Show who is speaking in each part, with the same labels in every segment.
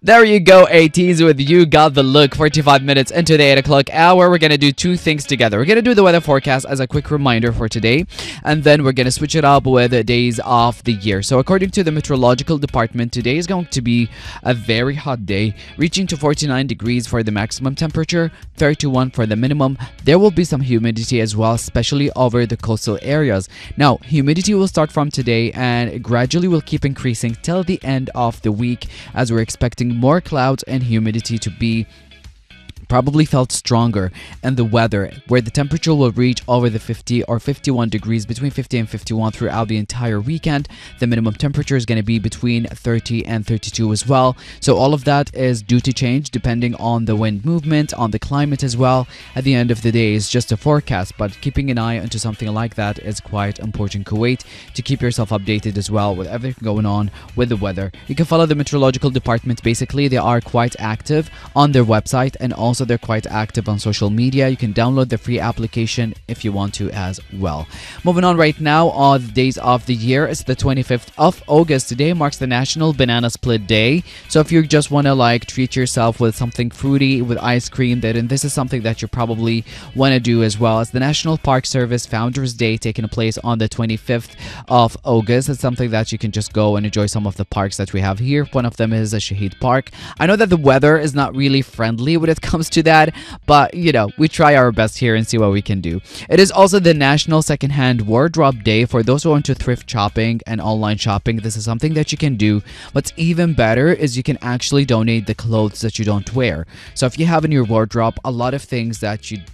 Speaker 1: There you go, 80s with You Got the Look. 45 minutes into the 8 o'clock hour. We're going to do two things together. We're going to do the weather forecast as a quick reminder for today, and then we're going to switch it up with the days of the year. So according to the meteorological department, today is going to be a very hot day, reaching to 49 degrees for the maximum temperature, 31 for the minimum. There will be some humidity as well, especially over the coastal areas. Now, humidity will start from today and gradually will keep increasing till the end of the week, as we're expecting more clouds and humidity to be probably felt stronger, and the weather where the temperature will reach over the 50 or 51 degrees, between 50 and 51 throughout the entire weekend. The minimum temperature is going to be between 30 and 32 as well. So all of that is due to change depending on the wind movement, on the climate as well. At the end of the day, it's just a forecast, but keeping an eye into something like that is quite important, Kuwait, to keep yourself updated as well with everything going on with the weather. You can follow the meteorological department. Basically, they are quite active on their website, and also they're quite active on social media. You can download the free application if you want to as well. Moving on right now on the days of the year, it's the 25th of August. Today marks the National Banana Split Day. So if you just want to treat yourself with something fruity with ice cream, then this is something that you probably want to do as well. It's the National Park Service Founders Day taking place on the 25th of August. It's something that you can just go and enjoy some of the parks that we have here. One of them is a Shahid Park. I know that the weather is not really friendly when it comes to that, but we try our best here and see what we can do. It is also the National Secondhand Wardrobe Day. For those who want to thrift shopping and online shopping, this is something that you can do. What's even better is you can actually donate the clothes that you don't wear. So if you have in your wardrobe a lot of things that you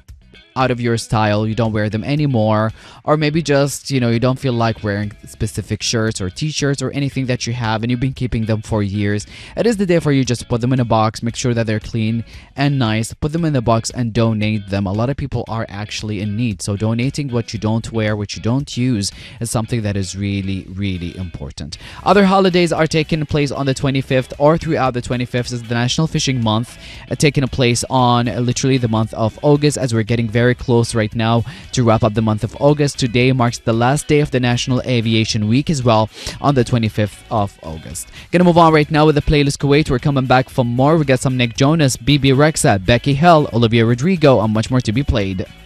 Speaker 1: out of your style, you don't wear them anymore, or maybe just you don't feel like wearing specific shirts or t-shirts or anything that you have and you've been keeping them for years, it is the day for you just put them in a box, make sure that they're clean and nice, put them in the box and donate them. A lot of people are actually in need, so donating what you don't wear, what you don't use, is something that is really, really important. Other holidays are taking place on the 25th or throughout the 25th. Is the National Fishing Month, taking place on literally the month of August, as we're getting very close right now to wrap up the month of August. Today marks the last day of the National Aviation Week as well, on the 25th of August. Gonna move on right now with the playlist, Kuwait. We're coming back for more. We got some Nick Jonas, BB Rexa, Becky Hill, Olivia Rodrigo, and much more to be played.